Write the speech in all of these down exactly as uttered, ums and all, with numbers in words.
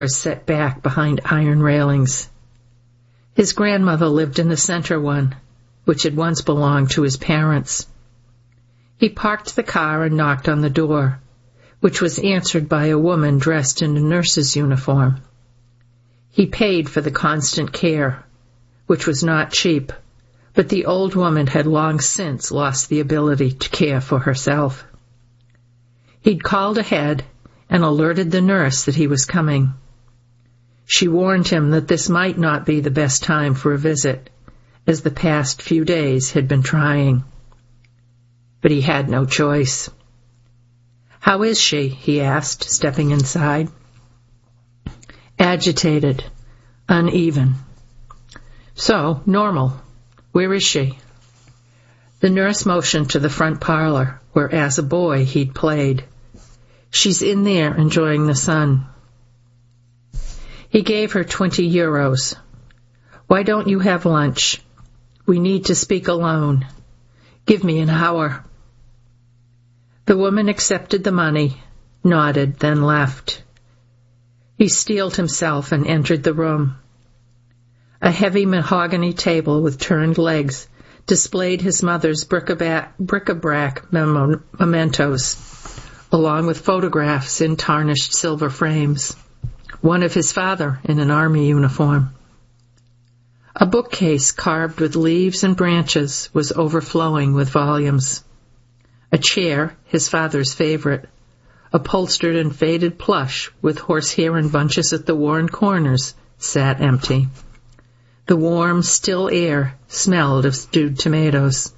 set back behind iron railings. His grandmother lived in the center one, which had once belonged to his parents. He parked the car and knocked on the door, which was answered by a woman dressed in a nurse's uniform. He paid for the constant care, which was not cheap, but the old woman had long since lost the ability to care for herself. He'd called ahead and alerted the nurse that he was coming. She warned him that this might not be the best time for a visit, as the past few days had been trying. But he had no choice. "How is she?" he asked, stepping inside. "Agitated, uneven." "So, normal. Where is she?" The nurse motioned to the front parlor, where as a boy he'd played. "She's in there enjoying the sun." He gave her twenty euros. "Why don't you have lunch? We need to speak alone. Give me an hour." The woman accepted the money, nodded, then left. He steeled himself and entered the room. A heavy mahogany table with turned legs displayed his mother's bric-a-brac, bric-a-brac mementos, along with photographs in tarnished silver frames. One of his father in an army uniform. A bookcase carved with leaves and branches was overflowing with volumes. A chair, his father's favorite, upholstered in faded plush with horsehair and bunches at the worn corners, sat empty. The warm, still air smelled of stewed tomatoes.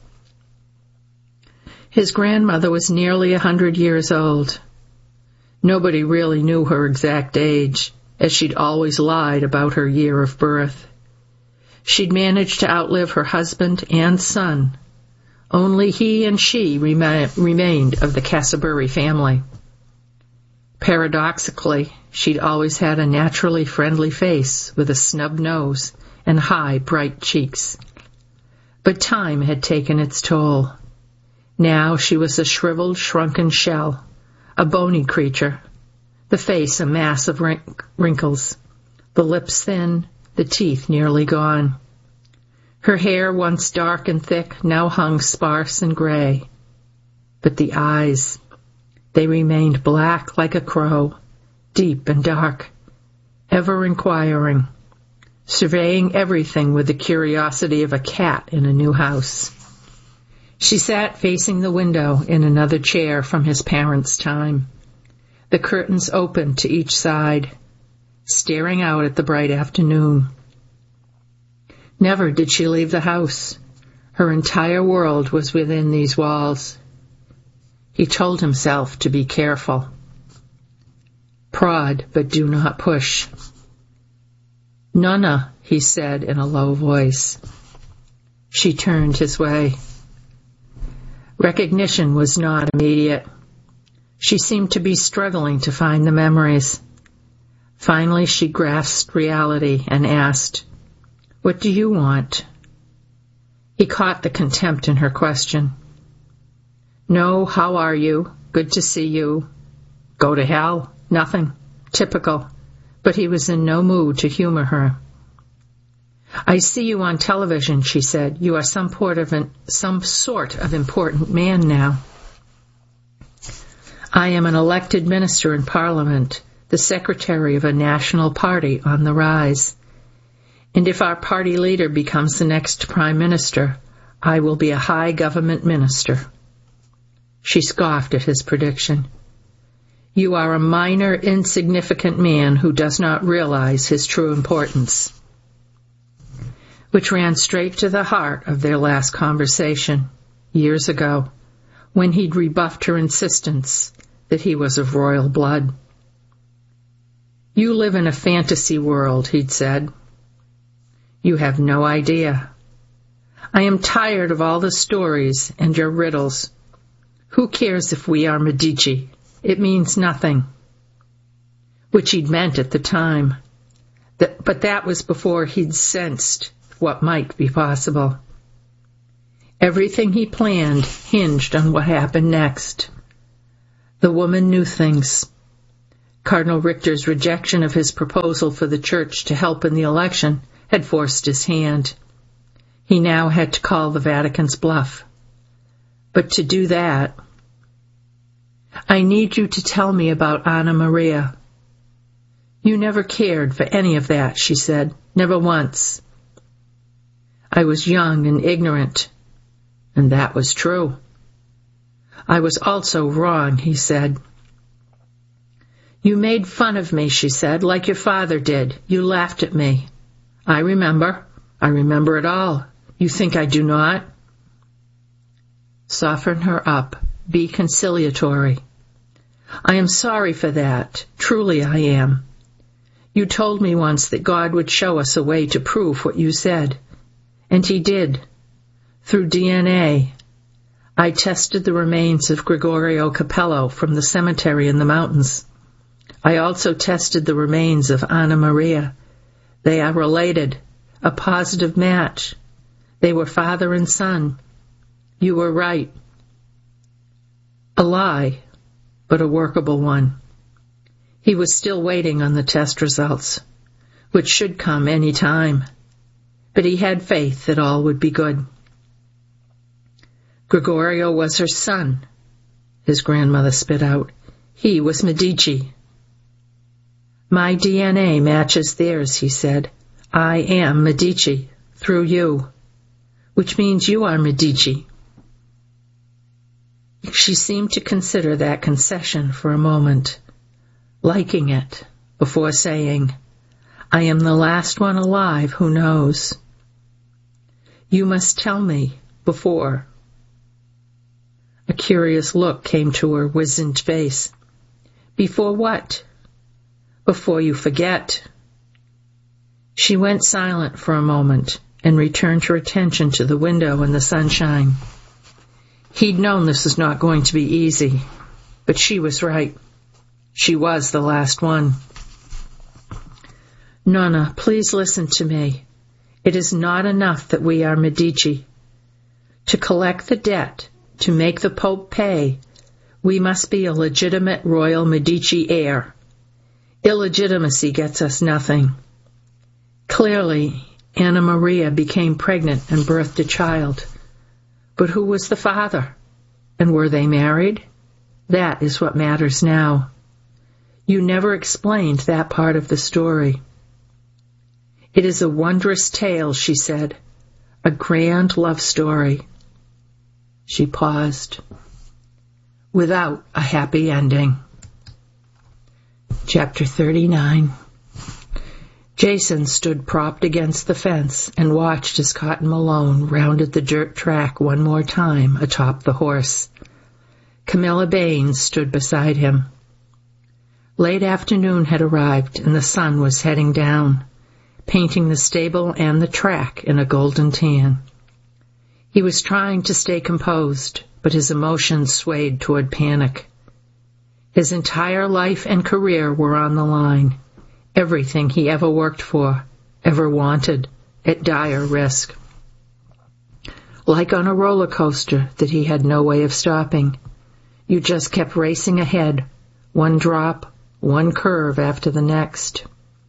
His grandmother was nearly a hundred years old. Nobody really knew her exact age, as she'd always lied about her year of birth. She'd managed to outlive her husband and son. Only he and she rema- remained of the Casabury family. Paradoxically, she'd always had a naturally friendly face with a snub nose and high, bright cheeks. But time had taken its toll. Now she was a shriveled, shrunken shell, a bony creature, the face a mass of wrinkles, the lips thin, the teeth nearly gone. Her hair, once dark and thick, now hung sparse and gray. But the eyes, they remained black like a crow, deep and dark, ever inquiring, surveying everything with the curiosity of a cat in a new house. She sat facing the window in another chair from his parents' time, the curtains open to each side, staring out at the bright afternoon. Never did she leave the house. Her entire world was within these walls. He told himself to be careful. Prod, but do not push. "Nonna," he said in a low voice. She turned his way. Recognition was not immediate. She seemed to be struggling to find the memories. Finally, she grasped reality and asked, "What do you want?" He caught the contempt in her question. "No, how are you? Good to see you." "Go to hell." "Nothing." Typical. But he was in no mood to humor her. "I see you on television," she said. "You are some, port of an, some sort of important man now." "I am an elected minister in Parliament, the secretary of a national party on the rise. And if our party leader becomes the next prime minister, I will be a high government minister." She scoffed at his prediction. "You are a minor, insignificant man who does not realize his true importance." Which ran straight to the heart of their last conversation, years ago, when he'd rebuffed her insistence that he was of royal blood. "You live in a fantasy world," he'd said. "You have no idea. I am tired of all the stories and your riddles. Who cares if we are Medici? It means nothing." Which he'd meant at the time. That, but that was before he'd sensed what might be possible. Everything he planned hinged on what happened next. The woman knew things. Cardinal Richter's rejection of his proposal for the church to help in the election had forced his hand. He now had to call the Vatican's bluff. But to do that, "I need you to tell me about Anna Maria." "You never cared for any of that," she said. "Never once." "I was young and ignorant." And that was true. "I was also wrong," he said. "You made fun of me," she said, "like your father did. You laughed at me." "I remember. I remember it all. You think I do not?" Soften her up. Be conciliatory. "I am sorry for that. Truly I am. You told me once that God would show us a way to prove what you said. And he did. Through D N A. I tested the remains of Gregorio Capello from the cemetery in the mountains. I also tested the remains of Anna Maria. They are related. A positive match. They were father and son. You were right. A lie, but a workable one. He was still waiting on the test results, which should come any time. But he had faith that all would be good. Gregorio was her son, his grandmother spit out. He was Medici. My D N A matches theirs, he said. I am Medici, through you, which means you are Medici. She seemed to consider that concession for a moment, liking it, before saying, I am the last one alive who knows. You must tell me before. A curious look came to her wizened face. Before what? Before you forget. She went silent for a moment and returned her attention to the window and the sunshine. He'd known this was not going to be easy, but she was right. She was the last one. Nonna, please listen to me. It is not enough that we are Medici. To collect the debt, to make the Pope pay, we must be a legitimate royal Medici heir. Illegitimacy gets us nothing. Clearly, Anna Maria became pregnant and birthed a child. But who was the father? And were they married? That is what matters now. You never explained that part of the story. It is a wondrous tale, she said. A grand love story. She paused. Without a happy ending. Chapter thirty-nine. Jason stood propped against the fence and watched as Cotton Malone rounded the dirt track one more time atop the horse. Camilla Baines stood beside him. Late afternoon had arrived and the sun was heading down, painting the stable and the track in a golden tan. He was trying to stay composed, but his emotions swayed toward panic. His entire life and career were on the line. Everything he ever worked for, ever wanted, at dire risk. Like on a roller coaster that he had no way of stopping, you just kept racing ahead, one drop, one curve after the next.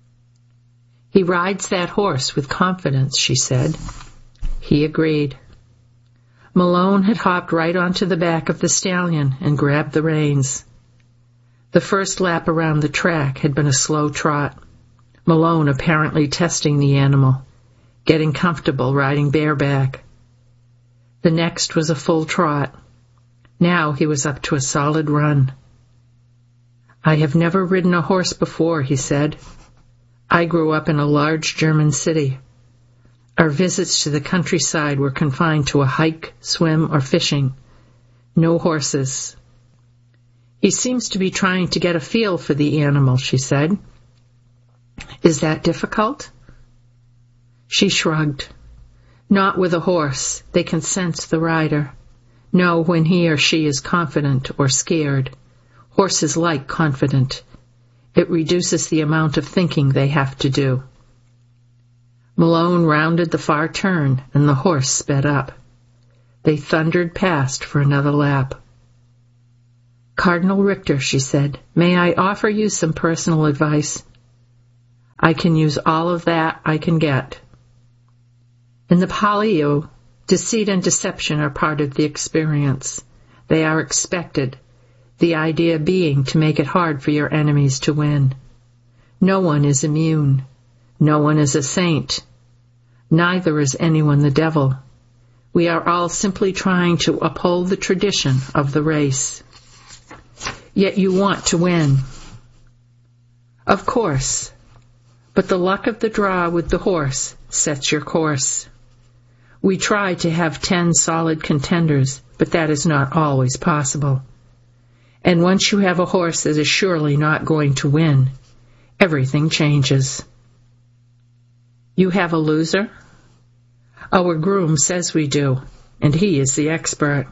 He rides that horse with confidence, she said. He agreed. Malone had hopped right onto the back of the stallion and grabbed the reins. The first lap around the track had been a slow trot, Malone apparently testing the animal, getting comfortable riding bareback. The next was a full trot. Now he was up to a solid run. I have never ridden a horse before, he said. I grew up in a large German city. Our visits to the countryside were confined to a hike, swim, or fishing. No horses. He seems to be trying to get a feel for the animal, she said. Is that difficult? She shrugged. Not with a horse. They can sense the rider. Know when he or she is confident or scared. Horses like confident. It reduces the amount of thinking they have to do. Malone rounded the far turn, and the horse sped up. They thundered past for another lap. "Cardinal Richter," she said, "may I offer you some personal advice? I can use all of that I can get. In the Palio, deceit and deception are part of the experience. They are expected, the idea being to make it hard for your enemies to win. No one is immune. No one is a saint. Neither is anyone the devil. We are all simply trying to uphold the tradition of the race. Yet you want to win. Of course. But the luck of the draw with the horse sets your course. We try to have ten solid contenders, but that is not always possible. And once you have a horse that is surely not going to win, everything changes. You have a loser? Our groom says we do, and he is the expert.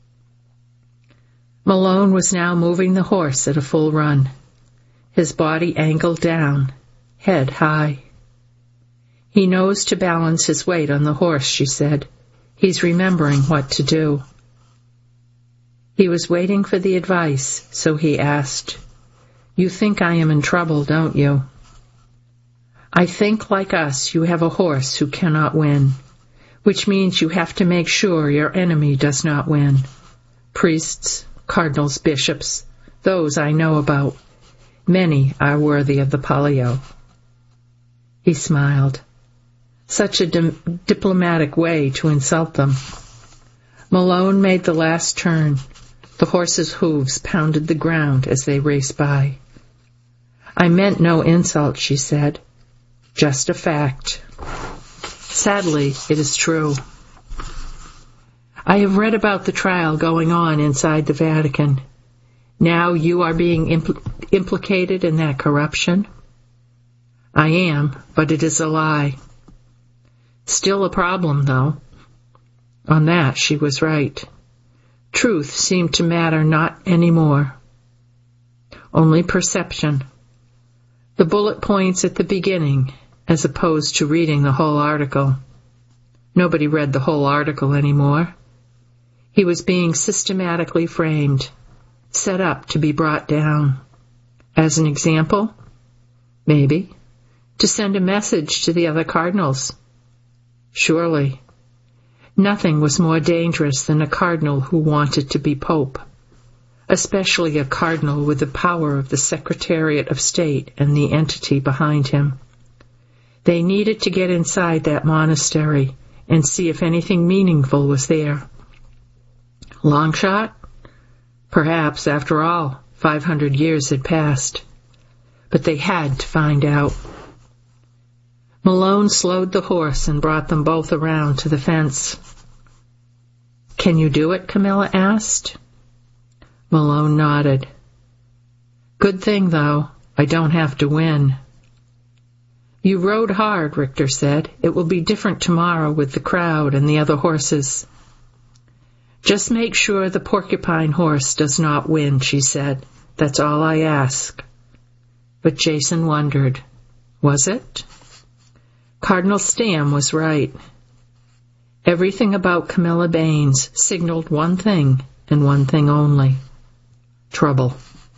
Malone was now moving the horse at a full run, his body angled down, head high. He knows to balance his weight on the horse, she said. He's remembering what to do. He was waiting for the advice, so he asked, "You think I am in trouble, don't you?" "I think, like us, you have a horse who cannot win, which means you have to make sure your enemy does not win. Priests, cardinals, bishops, those I know about. Many are worthy of the Palio." He smiled. Such a di- diplomatic way to insult them. Malone made the last turn. The horse's hooves pounded the ground as they raced by. "I meant no insult," she said. "Just a fact. Sadly, it is true. I have read about the trial going on inside the Vatican. Now you are being impl- implicated in that corruption?" "I am, but it is a lie." "Still a problem, though." On that she was right. Truth seemed to matter not any more. Only perception. The bullet points at the beginning, as opposed to reading the whole article. Nobody read the whole article anymore. He was being systematically framed, set up to be brought down. As an example? Maybe. To send a message to the other cardinals. Surely. Nothing was more dangerous than a cardinal who wanted to be pope, especially a cardinal with the power of the Secretariat of State and the entity behind him. They needed to get inside that monastery and see if anything meaningful was there. Long shot? Perhaps, after all, five hundred years had passed. But they had to find out. Malone slowed the horse and brought them both around to the fence. "Can you do it?" Camilla asked. Malone nodded. "Good thing, though, I don't have to win." "You rode hard," Richter said. "It will be different tomorrow with the crowd and the other horses." "Just make sure the porcupine horse does not win," she said. "That's all I ask." But Jason wondered, was it? Cardinal Stam was right. Everything about Camilla Baines signaled one thing and one thing only: trouble.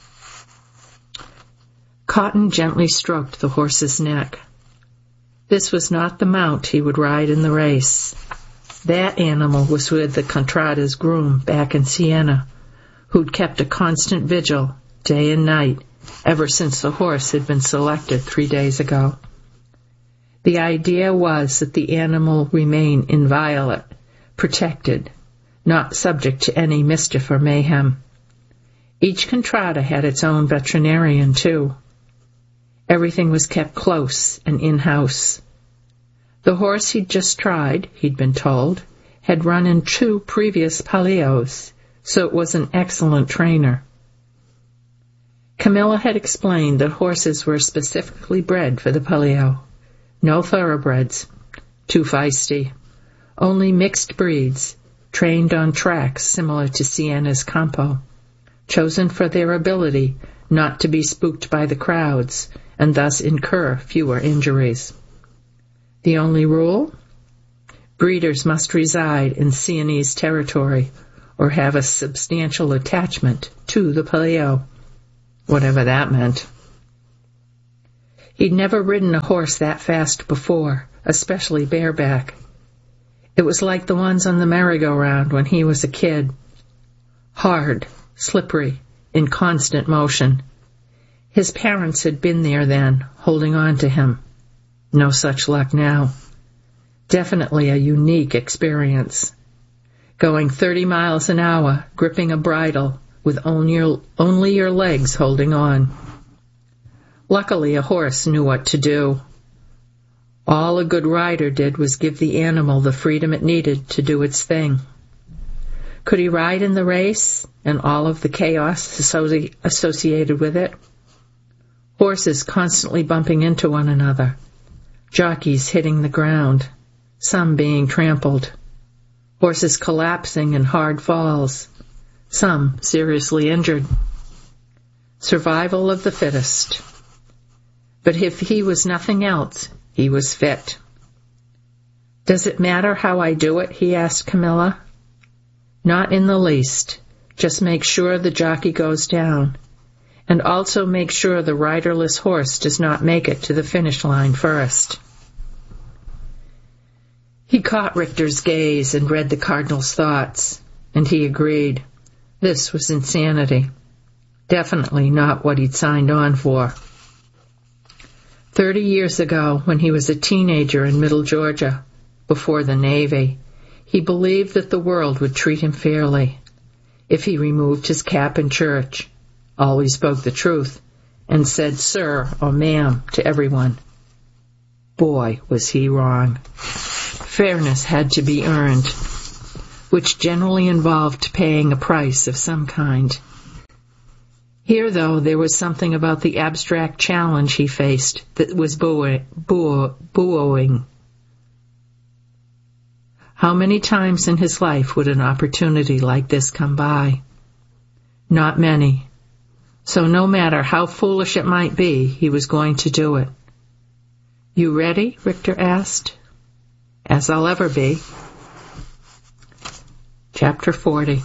Cotton gently stroked the horse's neck. This was not the mount he would ride in the race. That animal was with the Contrada's groom back in Siena, who'd kept a constant vigil, day and night, ever since the horse had been selected three days ago. The idea was that the animal remain inviolate, protected, not subject to any mischief or mayhem. Each Contrada had its own veterinarian, too. Everything was kept close and in-house. The horse he'd just tried, he'd been told, had run in two previous Palios, so it was an excellent trainer. Camilla had explained that horses were specifically bred for the Palio. No thoroughbreds, too feisty. Only mixed breeds, trained on tracks similar to Siena's Campo, chosen for their ability not to be spooked by the crowds and thus incur fewer injuries. The only rule? Breeders must reside in Sienese territory, or have a substantial attachment to the palio, whatever that meant. He'd never ridden a horse that fast before, especially bareback. It was like the ones on the merry-go-round when he was a kid. Hard, slippery, in constant motion. His parents had been there then, holding on to him. No such luck now. Definitely a unique experience. Going thirty miles an hour, gripping a bridle, with only your, only your legs holding on. Luckily, a horse knew what to do. All a good rider did was give the animal the freedom it needed to do its thing. Could he ride in the race and all of the chaos associ- associated with it? Horses constantly bumping into one another, jockeys hitting the ground, some being trampled, horses collapsing in hard falls, some seriously injured. Survival of the fittest. But if he was nothing else, he was fit. "Does it matter how I do it?" he asked Camilla. "Not in the least. Just make sure the jockey goes down, and also make sure the riderless horse does not make it to the finish line first." He caught Richter's gaze and read the Cardinal's thoughts, and he agreed. This was insanity. Definitely not what he'd signed on for. Thirty years ago, when he was a teenager in Middle Georgia, before the Navy, he believed that the world would treat him fairly if he removed his cap in church, always spoke the truth, and said sir or ma'am to everyone. Boy, was he wrong. Fairness had to be earned, which generally involved paying a price of some kind. Here, though, there was something about the abstract challenge he faced that was buoy- buoy- buoying. How many times in his life would an opportunity like this come by? Not many. So no matter how foolish it might be, he was going to do it. "You ready?" Richter asked. "As I'll ever be." Chapter forty.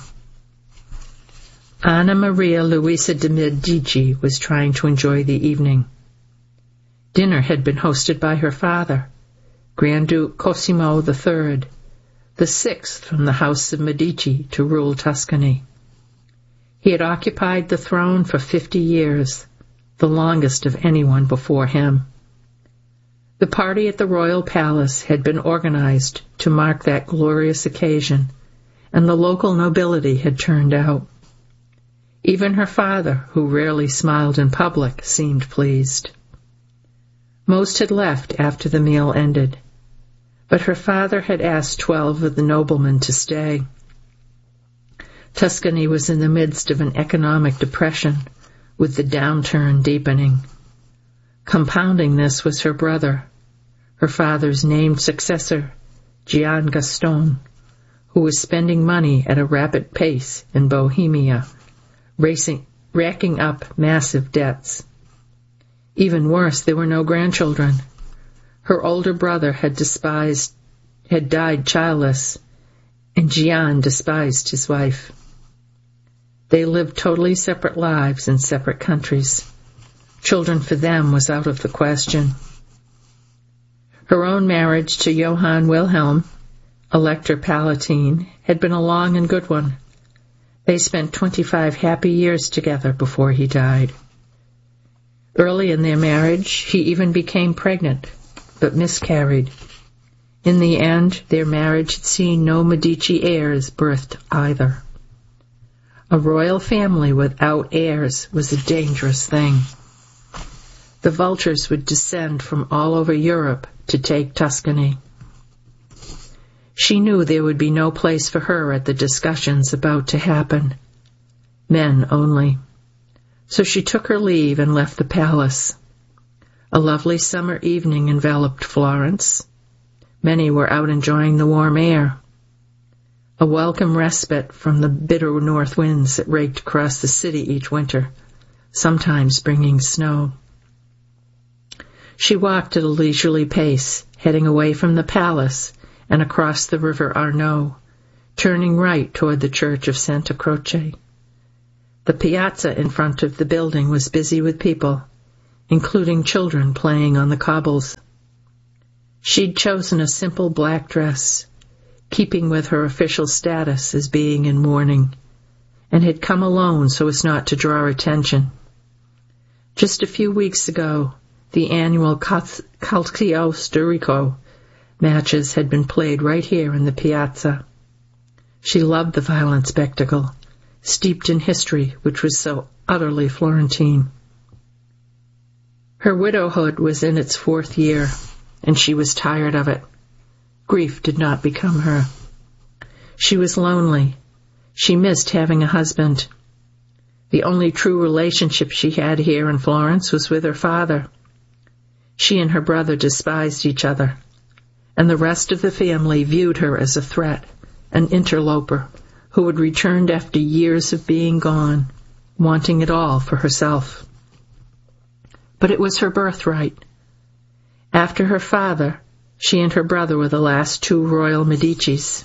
Anna Maria Luisa de Medici was trying to enjoy the evening. Dinner had been hosted by her father, Grand Duke Cosimo the Third, the sixth from the House of Medici to rule Tuscany. He had occupied the throne for fifty years, the longest of anyone before him. The party at the royal palace had been organized to mark that glorious occasion, and the local nobility had turned out. Even her father, who rarely smiled in public, seemed pleased. Most had left after the meal ended, but her father had asked twelve of the noblemen to stay. Tuscany was in the midst of an economic depression, with the downturn deepening. Compounding this was her brother, her father's named successor, Gian Gaston, who was spending money at a rapid pace in Bohemia, racing, racking up massive debts. Even worse, there were no grandchildren. Her older brother had despised, had died childless, and Gian despised his wife. They lived totally separate lives in separate countries. Children for them was out of the question. Her own marriage to Johann Wilhelm, Elector Palatine, had been a long and good one. They spent twenty-five happy years together before he died. Early in their marriage, she even became pregnant, but miscarried. In the end, their marriage had seen no Medici heirs birthed either. A royal family without heirs was a dangerous thing. The vultures would descend from all over Europe to take Tuscany. She knew there would be no place for her at the discussions about to happen. Men only. So she took her leave and left the palace. A lovely summer evening enveloped Florence. Many were out enjoying the warm air. A welcome respite from the bitter north winds that raked across the city each winter, sometimes bringing snow. She walked at a leisurely pace, heading away from the palace and across the river Arno, turning right toward the church of Santa Croce. The piazza in front of the building was busy with people, including children playing on the cobbles. She'd chosen a simple black dress, keeping with her official status as being in mourning, and had come alone so as not to draw attention. Just a few weeks ago, the annual Calcio Storico matches had been played right here in the piazza. She loved the violent spectacle, steeped in history which was so utterly Florentine. Her widowhood was in its fourth year, and she was tired of it. Grief did not become her. She was lonely. She missed having a husband. The only true relationship she had here in Florence was with her father. She and her brother despised each other, and the rest of the family viewed her as a threat, an interloper who had returned after years of being gone, wanting it all for herself. But it was her birthright. After her father, she and her brother were the last two royal Medicis.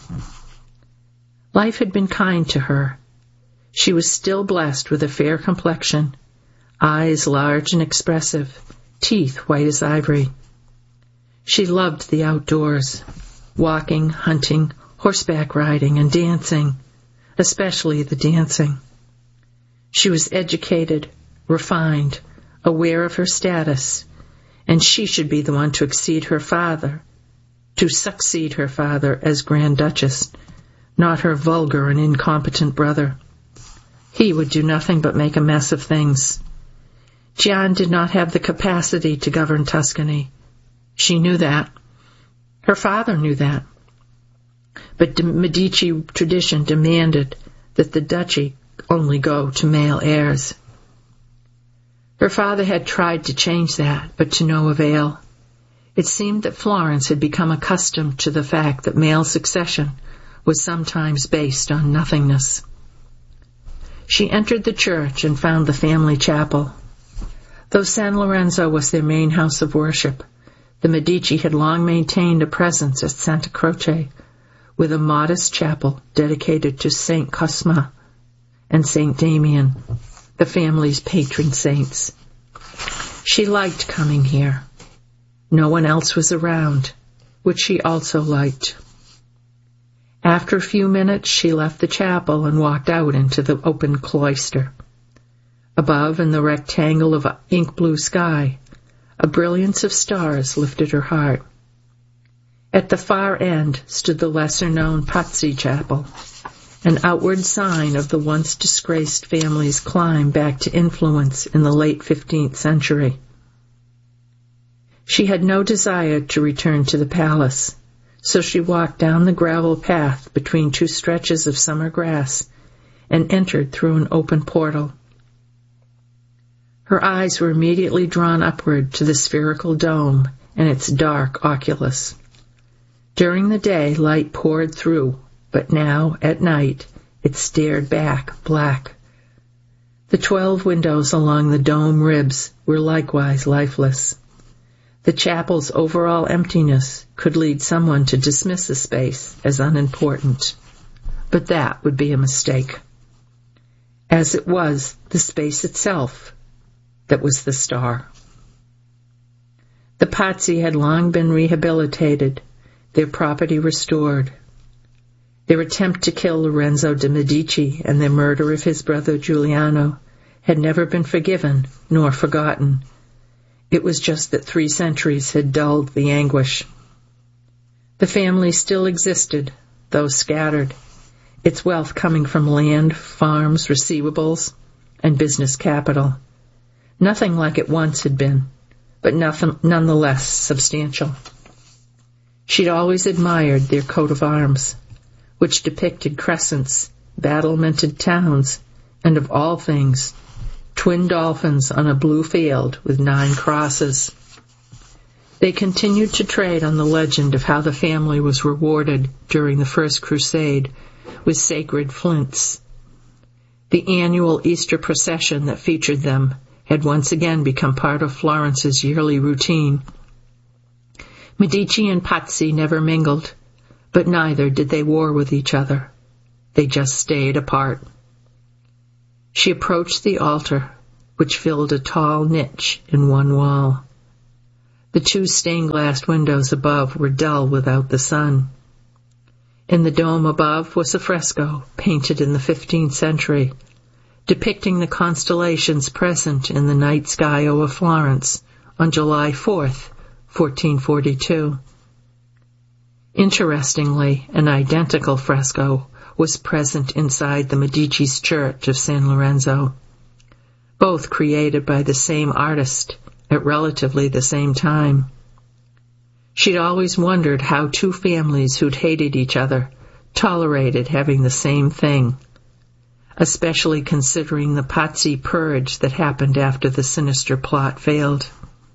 Life had been kind to her. She was still blessed with a fair complexion, eyes large and expressive, teeth white as ivory. She loved the outdoors, walking, hunting, horseback riding, and dancing, especially the dancing. She was educated, refined, aware of her status, and she should be the one to exceed her father, to succeed her father as Grand Duchess, not her vulgar and incompetent brother. He would do nothing but make a mess of things. Gian did not have the capacity to govern Tuscany. She knew that. Her father knew that. But the Medici tradition demanded that the duchy only go to male heirs. Her father had tried to change that, but to no avail. It seemed that Florence had become accustomed to the fact that male succession was sometimes based on nothingness. She entered the church and found the family chapel. Though San Lorenzo was their main house of worship, the Medici had long maintained a presence at Santa Croce, with a modest chapel dedicated to Saint Cosma and Saint Damian, the family's patron saints. She liked coming here. No one else was around, which she also liked. After a few minutes, she left the chapel and walked out into the open cloister. Above, in the rectangle of ink-blue sky, a brilliance of stars lifted her heart. At the far end stood the lesser-known Pazzi Chapel, an outward sign of the once disgraced family's climb back to influence in the late fifteenth century. She had no desire to return to the palace, so she walked down the gravel path between two stretches of summer grass and entered through an open portal. Her eyes were immediately drawn upward to the spherical dome and its dark oculus. During the day, light poured through, but now, at night, it stared back, black. The twelve windows along the dome ribs were likewise lifeless. The chapel's overall emptiness could lead someone to dismiss the space as unimportant, but that would be a mistake. As it was, the space itself that was the star. The Pazzi had long been rehabilitated, their property restored. Their attempt to kill Lorenzo de' Medici and their murder of his brother Giuliano had never been forgiven nor forgotten. It was just that three centuries had dulled the anguish. The family still existed, though scattered, its wealth coming from land, farms, receivables, and business capital. Nothing like it once had been, but nothing, nonetheless substantial. She'd always admired their coat of arms, which depicted crescents, battlemented towns, and of all things, twin dolphins on a blue field with nine crosses. They continued to trade on the legend of how the family was rewarded during the First Crusade with sacred flints. The annual Easter procession that featured them had once again become part of Florence's yearly routine. Medici and Pazzi never mingled, but neither did they war with each other. They just stayed apart. She approached the altar, which filled a tall niche in one wall. The two stained-glass windows above were dull without the sun. In the dome above was a fresco painted in the fifteenth century, depicting the constellations present in the night sky over Florence on July fourth, fourteen forty-two. Interestingly, an identical fresco was present inside the Medici's church of San Lorenzo, both created by the same artist at relatively the same time. She'd always wondered how two families who'd hated each other tolerated having the same thing, especially considering the Pazzi purge that happened after the sinister plot failed.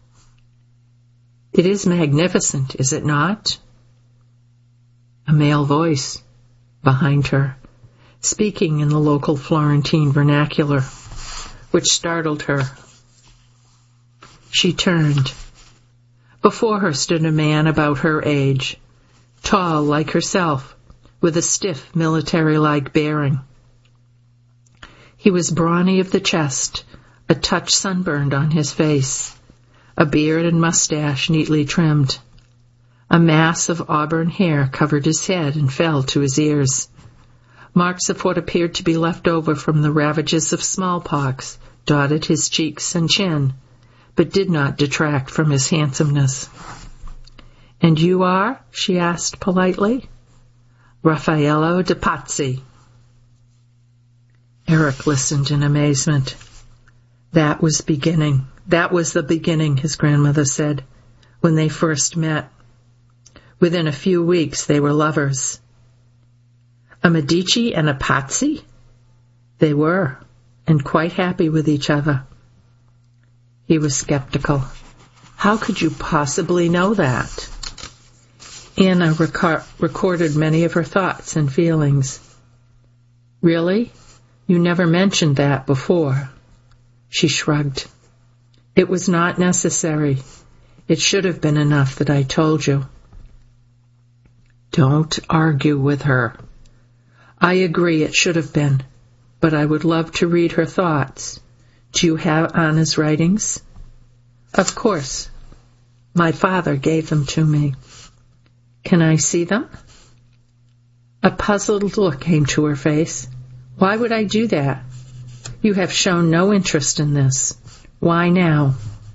It is magnificent, is it not? A male voice behind her, speaking in the local Florentine vernacular, which startled her. She turned. Before her stood a man about her age, tall like herself, with a stiff military-like bearing. He was brawny of the chest, a touch sunburned on his face, a beard and mustache neatly trimmed. A mass of auburn hair covered his head and fell to his ears. Marks of what appeared to be left over from the ravages of smallpox dotted his cheeks and chin, but did not detract from his handsomeness. "And you are?" she asked politely. "Raffaello de Pazzi." Eric listened in amazement. That was beginning. That was the beginning, his grandmother said, when they first met. Within a few weeks they were lovers. A Medici and a Pazzi? They were, and quite happy with each other. He was skeptical. How could you possibly know that? Anna rec- recorded many of her thoughts and feelings. Really? You never mentioned that before. She shrugged. It was not necessary. It should have been enough that I told you. Don't argue with her. I agree it should have been, but I would love to read her thoughts. Do you have Anna's writings? Of course. My father gave them to me. Can I see them? A puzzled look came to her face. Why would I do that? You have shown no interest in this. Why now?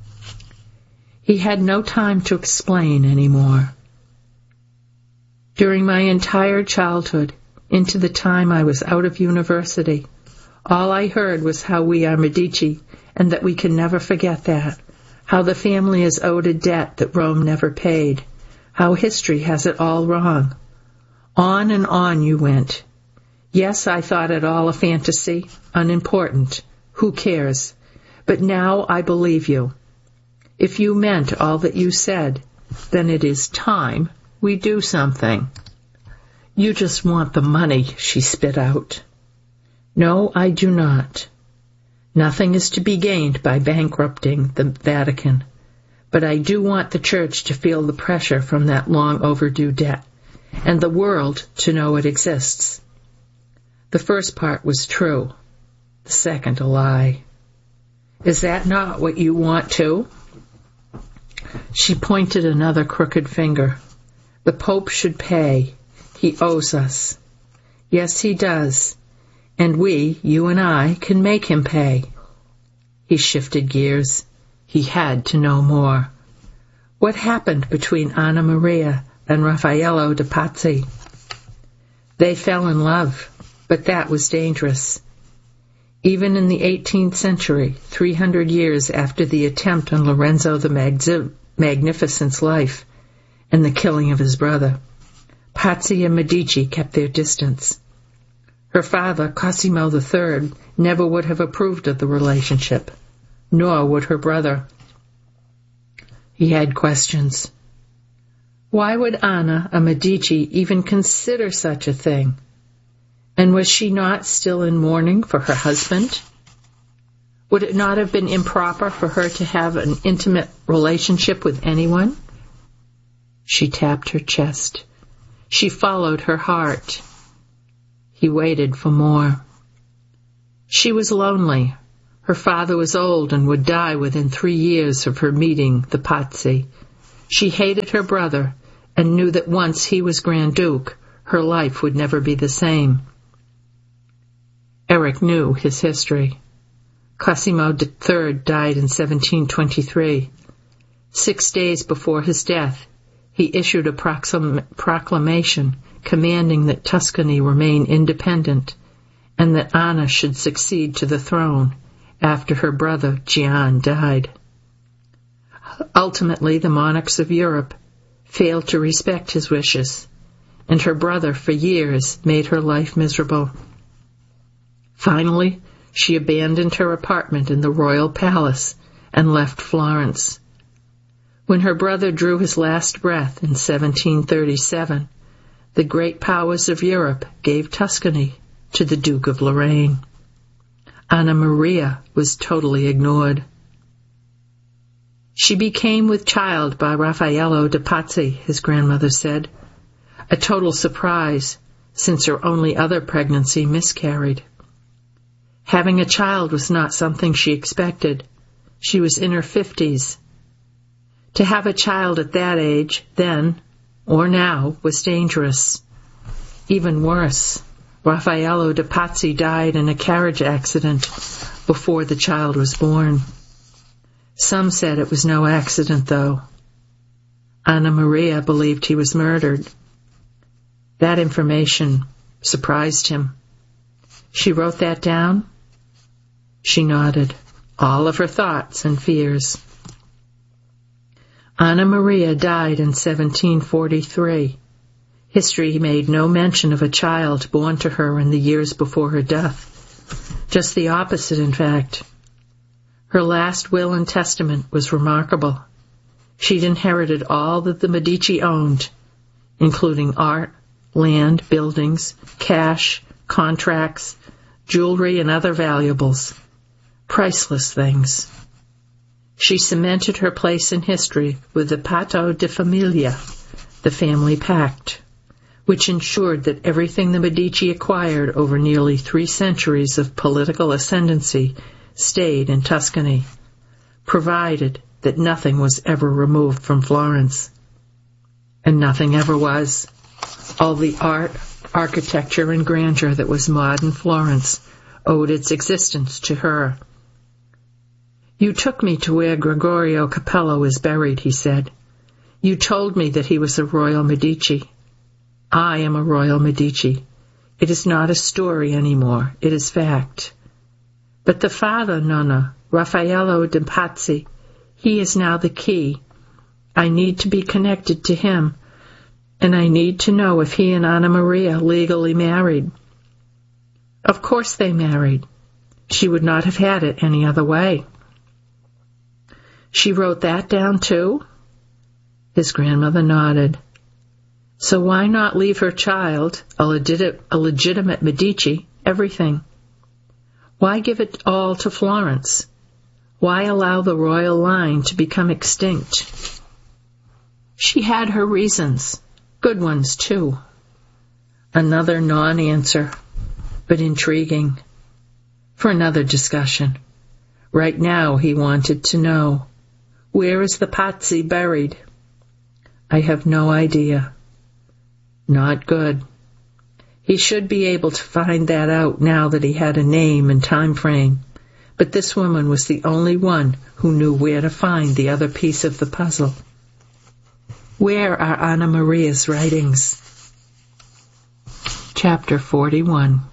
He had no time to explain any more. During my entire childhood, into the time I was out of university, all I heard was how we are Medici, and that we can never forget that, how the family is owed a debt that Rome never paid, how history has it all wrong. On and on you went. Yes, I thought it all a fantasy, unimportant. Who cares? But now I believe you. If you meant all that you said, then it is time we do something. You just want the money, she spit out. No, I do not. Nothing is to be gained by bankrupting the Vatican, but I do want the Church to feel the pressure from that long overdue debt, and the world to know it exists. The first part was true, the second a lie. Is that not what you want too? She pointed another crooked finger. The Pope should pay. He owes us. Yes, he does. And we, you and I, can make him pay. He shifted gears. He had to know more. What happened between Anna Maria and Raffaello de Pazzi? They fell in love, but that was dangerous. Even in the eighteenth century, three hundred years after the attempt on Lorenzo the Mag- Magnificent's life and the killing of his brother, Pazzi and Medici kept their distance. Her father, Cosimo the Third, never would have approved of the relationship, nor would her brother. He had questions. Why would Anna, a Medici, even consider such a thing? And was she not still in mourning for her husband? Would it not have been improper for her to have an intimate relationship with anyone? She tapped her chest. She followed her heart. He waited for more. She was lonely. Her father was old and would die within three years of her meeting the Pazzi. She hated her brother and knew that once he was Grand Duke, her life would never be the same. Eric knew his history. Cosimo the Third died in seventeen twenty-three. Six days before his death, he issued a proclam- proclamation commanding that Tuscany remain independent and that Anna should succeed to the throne after her brother Gian died. Ultimately, the monarchs of Europe failed to respect his wishes, and her brother for years made her life miserable. Finally, she abandoned her apartment in the royal palace and left Florence. When her brother drew his last breath in seventeen thirty-seven, the great powers of Europe gave Tuscany to the Duke of Lorraine. Anna Maria was totally ignored. She became with child by Raffaello de' Pazzi, his grandmother said, a total surprise since her only other pregnancy miscarried. Having a child was not something she expected. She was in her fifties. To have a child at that age, then, or now, was dangerous. Even worse, Raffaello de' Pazzi died in a carriage accident before the child was born. Some said it was no accident, though. Anna Maria believed he was murdered. That information surprised him. She wrote that down? She nodded, all of her thoughts and fears. Anna Maria died in seventeen forty-three. History made no mention of a child born to her in the years before her death. Just the opposite, in fact. Her last will and testament was remarkable. She'd inherited all that the Medici owned, including art, land, buildings, cash, contracts, jewelry, and other valuables. Priceless things. She cemented her place in history with the Patto di Famiglia, the family pact, which ensured that everything the Medici acquired over nearly three centuries of political ascendancy stayed in Tuscany, provided that nothing was ever removed from Florence. And nothing ever was. All the art, architecture, and grandeur that was modern Florence owed its existence to her. You took me to where Gregorio Capello is buried, he said. You told me that he was a royal Medici. I am a royal Medici. It is not a story anymore. It is fact. But the father, Nonna, Raffaello de' Pazzi, he is now the key. I need to be connected to him, and I need to know if he and Anna Maria legally married. Of course they married. She would not have had it any other way. She wrote that down too? His grandmother nodded. So why not leave her child, a, legit- a legitimate Medici, everything? Why give it all to Florence? Why allow the royal line to become extinct? She had her reasons, good ones too. Another non-answer, but intriguing. For another discussion. Right now he wanted to know, where is the Pazzi buried? I have no idea. Not good. He should be able to find that out now that he had a name and time frame. But this woman was the only one who knew where to find the other piece of the puzzle. Where are Anna Maria's writings? Chapter forty-one.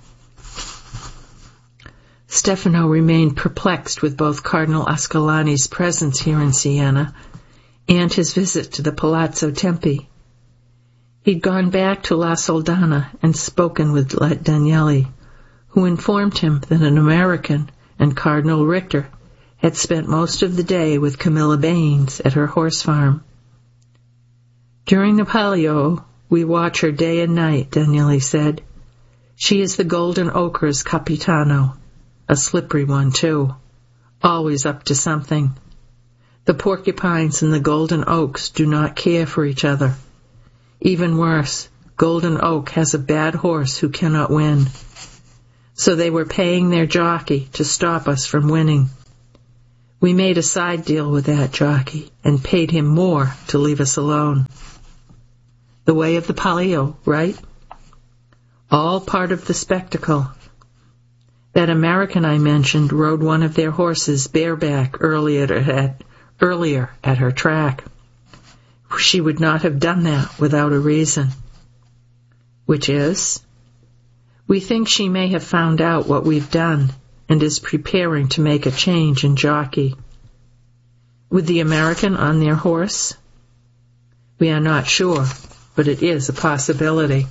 Stefano remained perplexed with both Cardinal Ascolani's presence here in Siena and his visit to the Palazzo Tempi. He'd gone back to La Soldana and spoken with Daniele, who informed him that an American and Cardinal Richter had spent most of the day with Camilla Baines at her horse farm. During the Palio, we watch her day and night, Daniele said. She is the Golden Ochre's Capitano, a slippery one too, always up to something. The porcupines and the golden oaks do not care for each other. Even worse, Golden Oak has a bad horse who cannot win. So they were paying their jockey to stop us from winning. We made a side deal with that jockey and paid him more to leave us alone. The way of the palio, right? All part of the spectacle. That American I mentioned rode one of their horses bareback earlier at, earlier at her track. She would not have done that without a reason. Which is, we think she may have found out what we've done and is preparing to make a change in jockey. With the American on their horse? We are not sure, but it is a possibility.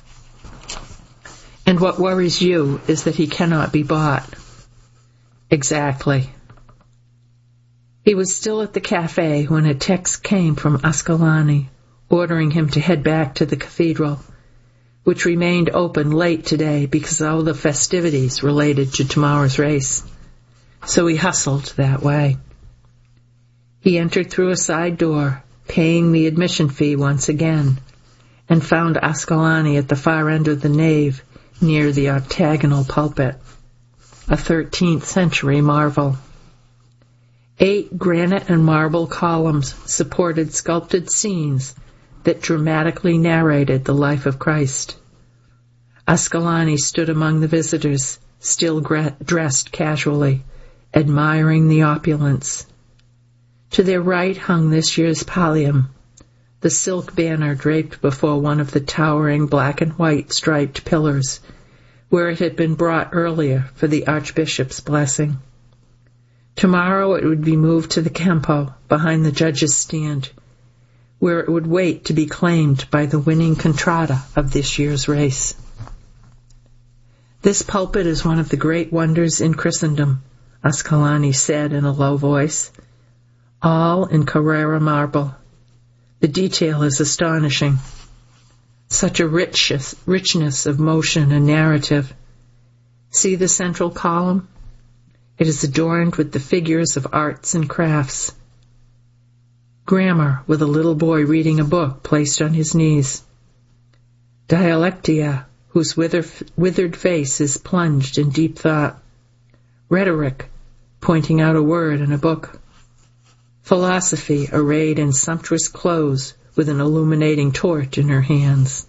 And what worries you is that he cannot be bought. Exactly. He was still at the cafe when a text came from Ascalani, ordering him to head back to the cathedral, which remained open late today because of all the festivities related to tomorrow's race. So he hustled that way. He entered through a side door, paying the admission fee once again, and found Ascalani at the far end of the nave near the octagonal pulpit, a thirteenth century marvel. Eight granite and marble columns supported sculpted scenes that dramatically narrated the life of Christ. Ascalani stood among the visitors, still dressed casually, admiring the opulence. To their right hung this year's pallium, the silk banner draped before one of the towering black and white striped pillars, where it had been brought earlier for the Archbishop's blessing. Tomorrow it would be moved to the Campo, behind the judge's stand, where it would wait to be claimed by the winning contrada of this year's race. This pulpit is one of the great wonders in Christendom, Ascalani said in a low voice, all in Carrara marble. The detail is astonishing. Such a richness, richness of motion and narrative. See the central column? It is adorned with the figures of arts and crafts. Grammar, with a little boy reading a book placed on his knees. Dialectia, whose wither, withered face is plunged in deep thought. Rhetoric, pointing out a word in a book. Philosophy, arrayed in sumptuous clothes with an illuminating torch in her hands.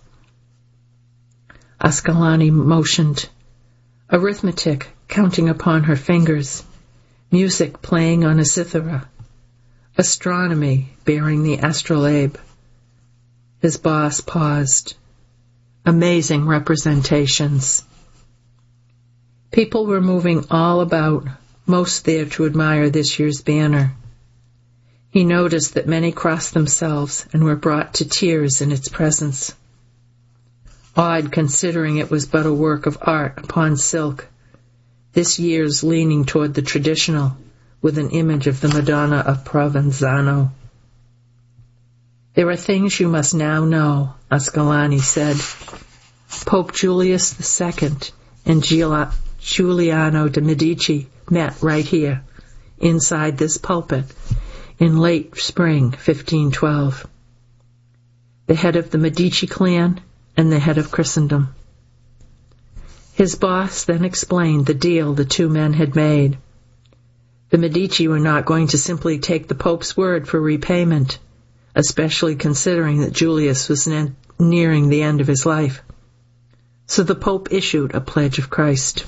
Ascalani motioned. Arithmetic, counting upon her fingers. Music playing on a cithara. Astronomy, bearing the astrolabe. His boss paused. Amazing representations. People were moving all about, most there to admire this year's banner. He noticed that many crossed themselves and were brought to tears in its presence. Odd, considering it was but a work of art upon silk, this year's leaning toward the traditional, with an image of the Madonna of Provenzano. There are things you must now know, Ascalani said. Pope Julius the Second and Giuliano de' Medici met right here, inside this pulpit, in late spring fifteen twelve. The head of the Medici clan and the head of Christendom. His boss then explained the deal the two men had made. The Medici were not going to simply take the Pope's word for repayment, especially considering that Julius was ne- nearing the end of his life. So the Pope issued a pledge of Christ.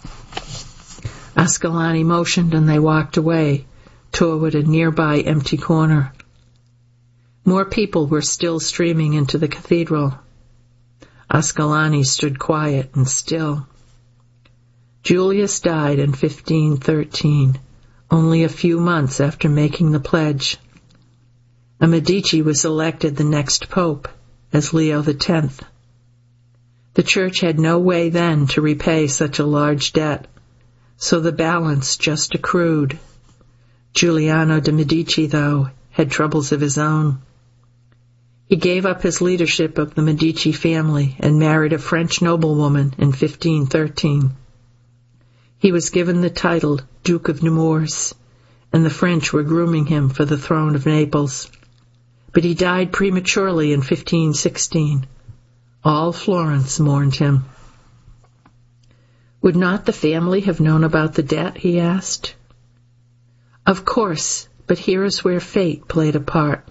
Ascalani motioned and they walked away toward a nearby empty corner. More people were still streaming into the cathedral. Ascalani stood quiet and still. Julius died in fifteen thirteen, only a few months after making the pledge. A Medici was elected the next pope as Leo the Tenth. The church had no way then to repay such a large debt, so the balance just accrued. Giuliano de' Medici, though, had troubles of his own. He gave up his leadership of the Medici family and married a French noblewoman in fifteen thirteen. He was given the title Duke of Nemours, and the French were grooming him for the throne of Naples. But he died prematurely in fifteen sixteen, All Florence mourned him. Would not the family have known about the debt, he asked. Of course, but here is where fate played a part.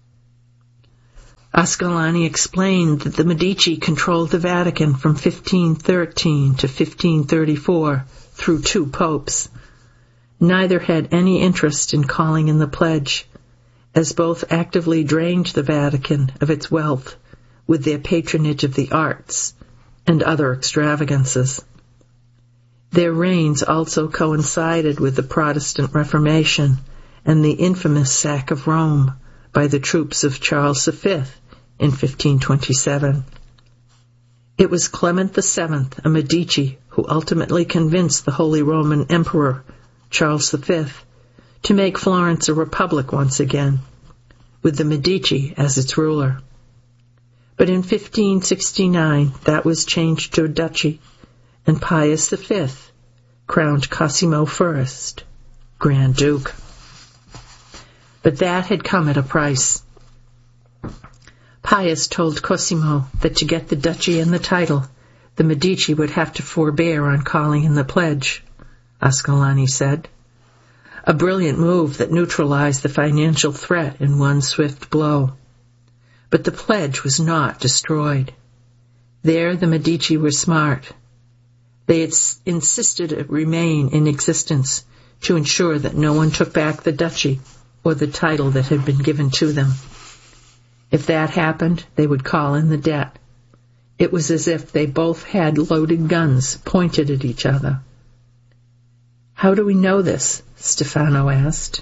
Ascolani explained that the Medici controlled the Vatican from fifteen thirteen to fifteen thirty-four through two popes. Neither had any interest in calling in the pledge, as both actively drained the Vatican of its wealth with their patronage of the arts and other extravagances. Their reigns also coincided with the Protestant Reformation and the infamous sack of Rome by the troops of Charles the Fifth in fifteen twenty-seven. It was Clement the Seventh, a Medici, who ultimately convinced the Holy Roman Emperor, Charles the Fifth, to make Florence a republic once again, with the Medici as its ruler. But in fifteen sixty-nine, that was changed to a duchy, and Pius the Fifth crowned Cosimo First, Grand Duke. But that had come at a price. Pius told Cosimo that to get the duchy and the title, the Medici would have to forbear on calling in the pledge, Ascolani said. A brilliant move that neutralized the financial threat in one swift blow. But the pledge was not destroyed. There the Medici were smart. They had insisted it remain in existence to ensure that no one took back the duchy or the title that had been given to them. If that happened, they would call in the debt. It was as if they both had loaded guns pointed at each other. How do we know this? Stefano asked.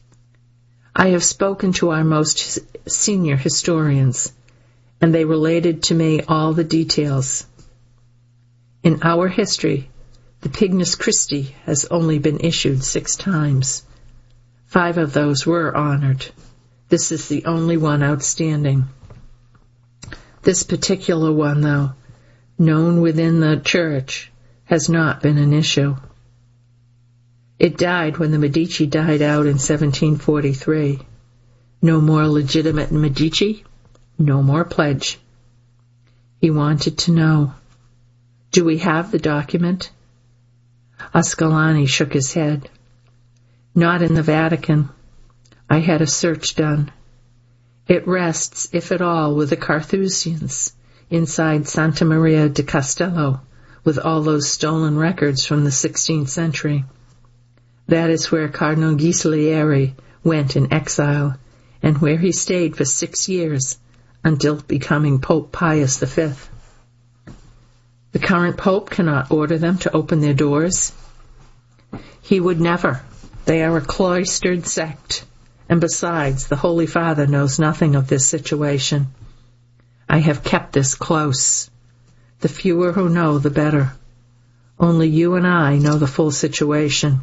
I have spoken to our most senior historians, and they related to me all the details. In our history, the Pignus Christi has only been issued six times. Five of those were honored. This is the only one outstanding. This particular one, though, known within the Church, has not been an issue. It died when the Medici died out in seventeen forty-three. No more legitimate Medici, no more pledge. He wanted to know, do we have the document? Ascolani shook his head. Not in the Vatican. I had a search done. It rests, if at all, with the Carthusians inside Santa Maria di Castello, with all those stolen records from the sixteenth century. That is where Cardinal Ghislieri went in exile, and where he stayed for six years until becoming Pope Pius the Fifth. The current Pope cannot order them to open their doors. He would never. They are a cloistered sect, and besides, the Holy Father knows nothing of this situation. I have kept this close. The fewer who know, the better. Only you and I know the full situation.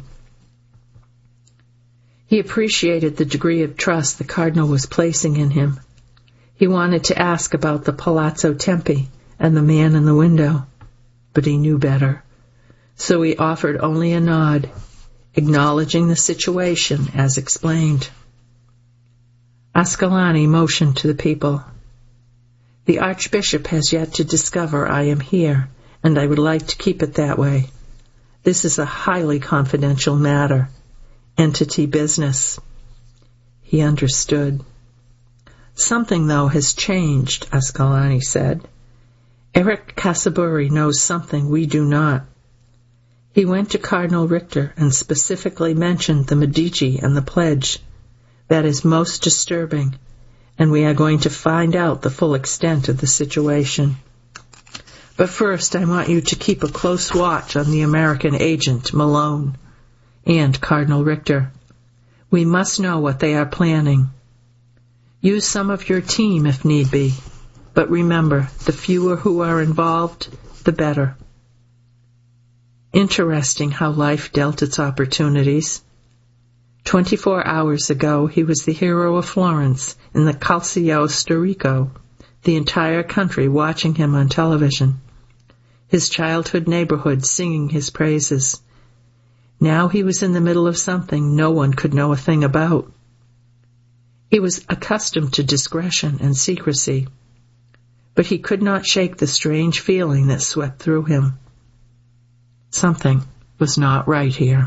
He appreciated the degree of trust the Cardinal was placing in him. He wanted to ask about the Palazzo Tempi and the man in the window, but he knew better. So he offered only a nod, acknowledging the situation as explained. Ascolani motioned to the people. The Archbishop has yet to discover I am here, and I would like to keep it that way. This is a highly confidential matter. Entity business. He understood. Something, though, has changed, Ascolani said. Eric Casaburi knows something we do not. He went to Cardinal Richter and specifically mentioned the Medici and the pledge. That is most disturbing, and we are going to find out the full extent of the situation. But first, I want you to keep a close watch on the American agent, Malone, and Cardinal Richter. We must know what they are planning. Use some of your team if need be, but remember, the fewer who are involved, the better. Interesting how life dealt its opportunities. Twenty-four hours ago, he was the hero of Florence in the Calcio Storico, the entire country watching him on television, his childhood neighborhood singing his praises. Now he was in the middle of something no one could know a thing about. He was accustomed to discretion and secrecy. but he could not shake the strange feeling that swept through him. Something was not right here.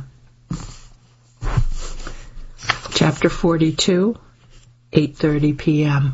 Chapter forty-two, eight thirty p.m.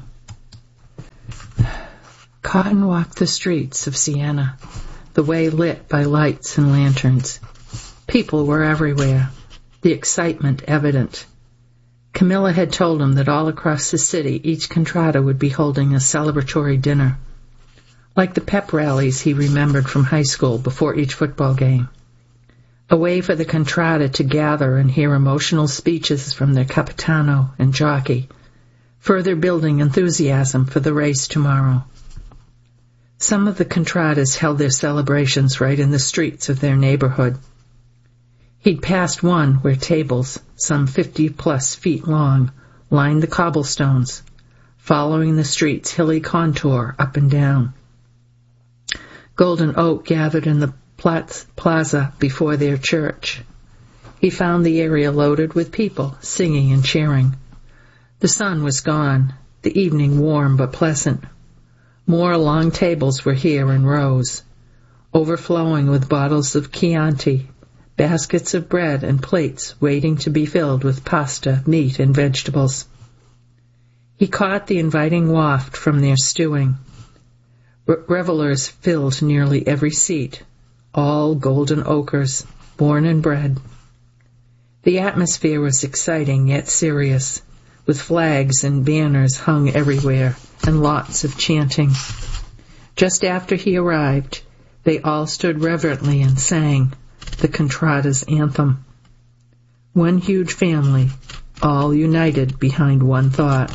Cotton walked the streets of Siena, the way lit by lights and lanterns. People were everywhere, the excitement evident. Camilla had told him that all across the city each contrada would be holding a celebratory dinner, like the pep rallies he remembered from high school before each football game. A way for the contrada to gather and hear emotional speeches from their capitano and jockey, further building enthusiasm for the race tomorrow. Some of the contradas held their celebrations right in the streets of their neighborhood. He'd passed one where tables, some fifty-plus feet long, lined the cobblestones, following the street's hilly contour up and down. Golden Oak gathered in the plaza before their church. He found the area loaded with people, singing and cheering. The sun was gone, the evening warm but pleasant. More long tables were here in rows, overflowing with bottles of Chianti, baskets of bread and plates waiting to be filled with pasta, meat, and vegetables. He caught the inviting waft from their stewing. Re- revelers filled nearly every seat, all golden ochres, born and bred. The atmosphere was exciting yet serious, with flags and banners hung everywhere, and lots of chanting. Just after he arrived, they all stood reverently and sang the contrada's anthem. One huge family, all united behind one thought.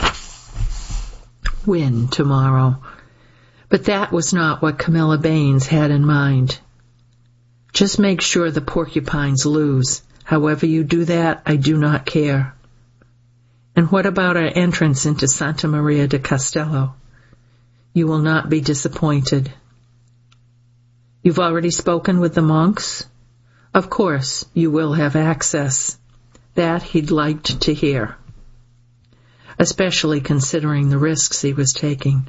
Win tomorrow. But that was not what Camilla Baines had in mind. Just make sure the Porcupines lose. However you do that, I do not care. And what about our entrance into Santa Maria de Castello? You will not be disappointed. You've already spoken with the monks? Of course, you will have access. That he'd liked to hear, especially considering the risks he was taking.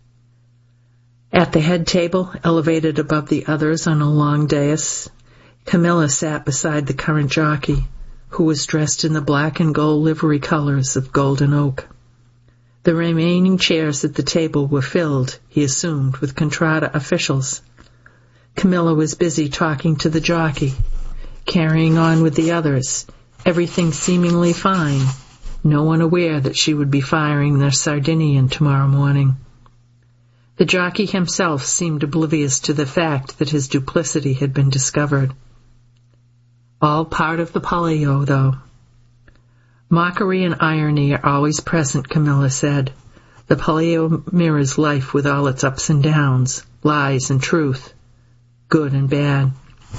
At the head table, elevated above the others on a long dais, Camilla sat beside the current jockey, who was dressed in the black and gold livery colors of Golden Oak. The remaining chairs at the table were filled, he assumed, with contrada officials. Camilla was busy talking to the jockey, carrying on with the others, everything seemingly fine, no one aware that she would be firing their Sardinian tomorrow morning. The jockey himself seemed oblivious to the fact that his duplicity had been discovered. All part of the Palio, though. Mockery and irony are always present, Camilla said. The Palio mirrors life with all its ups and downs, lies and truth, good and bad.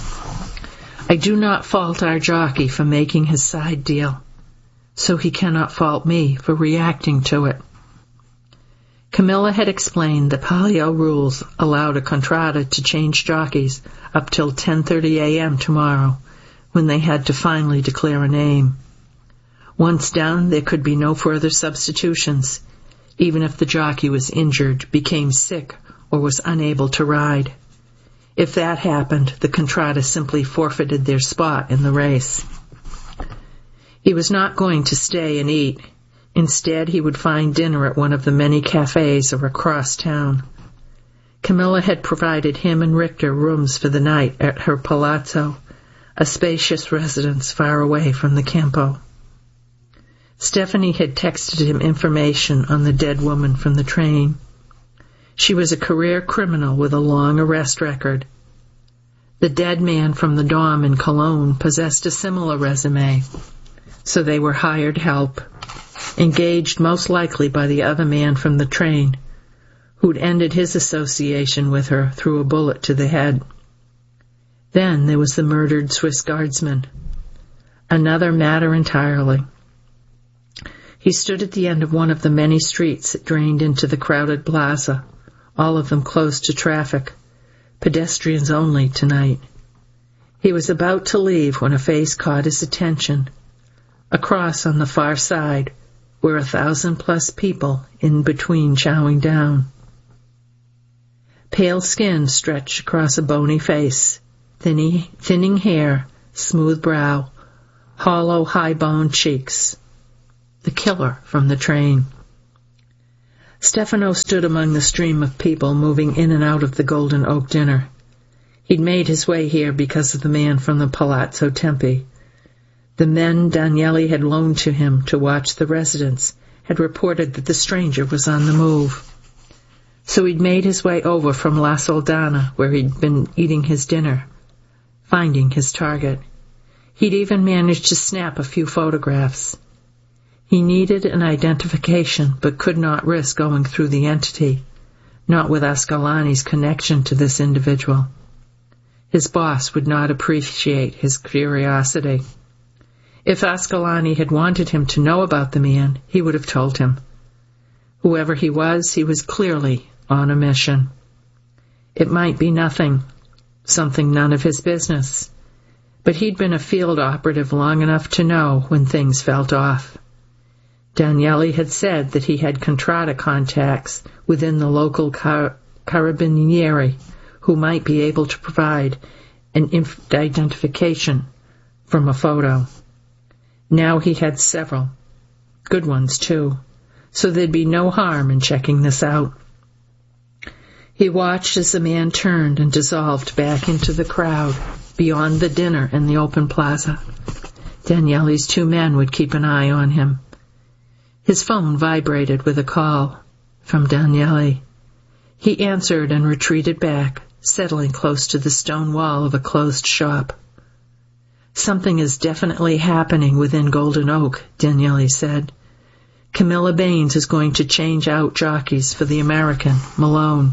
I do not fault our jockey for making his side deal, so he cannot fault me for reacting to it. Camilla had explained that Palio rules allowed a contrada to change jockeys up till ten thirty a.m. tomorrow, when they had to finally declare a name. Once done, there could be no further substitutions, even if the jockey was injured, became sick, or was unable to ride. If that happened, the contrada simply forfeited their spot in the race. He was not going to stay and eat. Instead, he would find dinner at one of the many cafes or across town. Camilla had provided him and Richter rooms for the night at her palazzo, a spacious residence far away from the Campo. Stephanie had texted him information on the dead woman from the train. She was a career criminal with a long arrest record. The dead man from the Dom in Cologne possessed a similar resume, so they were hired help, engaged most likely by the other man from the train, who'd ended his association with her through a bullet to the head. Then there was the murdered Swiss guardsman. Another matter entirely. He stood at the end of one of the many streets that drained into the crowded plaza, all of them closed to traffic, pedestrians only tonight. He was about to leave when a face caught his attention. Across on the far side were a thousand plus people in between chowing down. Pale skin stretched across a bony face, thinny, thinning hair, smooth brow, hollow, high-boned cheeks. The killer from the train. Stefano stood among the stream of people moving in and out of the Golden Oak dinner. He'd made his way here because of the man from the Palazzo Tempi. The men Daniele had loaned to him to watch the residents had reported that the stranger was on the move. So he'd made his way over from La Soldana, where he'd been eating his dinner, finding his target. He'd even managed to snap a few photographs. He needed an identification, but could not risk going through the entity, not with Ascalani's connection to this individual. His boss would not appreciate his curiosity. If Ascalani had wanted him to know about the man, he would have told him. Whoever he was, he was clearly on a mission. It might be nothing, something none of his business, but he'd been a field operative long enough to know when things felt off. Daniele had said that he had Contrada contacts within the local car- carabinieri who might be able to provide an inf- identification from a photo. Now he had several, good ones too, so there'd be no harm in checking this out. He watched as the man turned and dissolved back into the crowd beyond the dinner and the open plaza. Daniele's two men would keep an eye on him. His phone vibrated with a call from Daniele. He answered and retreated back, settling close to the stone wall of a closed shop. Something is definitely happening within Golden Oak, Daniele said. Camilla Baines is going to change out jockeys for the American, Malone.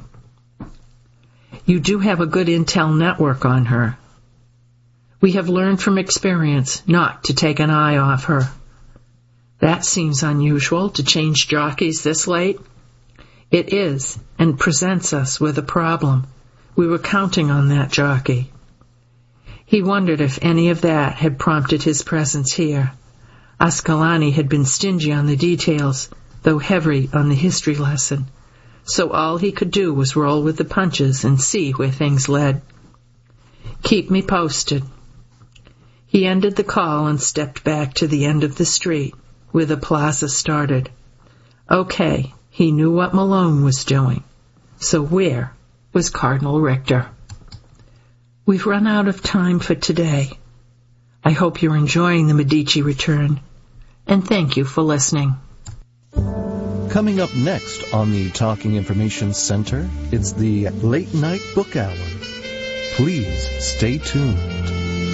You do have a good intel network on her. We have learned from experience not to take an eye off her. That seems unusual, to change jockeys this late. It is, and presents us with a problem. We were counting on that jockey. He wondered if any of that had prompted his presence here. Ascalani had been stingy on the details, though heavy on the history lesson, so all he could do was roll with the punches and see where things led. Keep me posted. He ended the call and stepped back to the end of the street, where the plaza started. Okay, he knew what Malone was doing. So where was Cardinal Richter? We've run out of time for today. I hope you're enjoying the Medici return, and thank you for listening. Coming up next on the Talking Information Center, it's the Late Night Book Hour. Please stay tuned.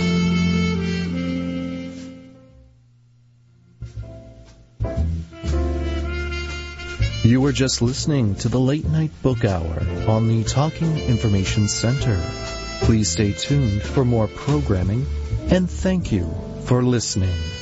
You were just listening to the Late Night Book Hour on the Talking Information Center. Please stay tuned for more programming, and thank you for listening.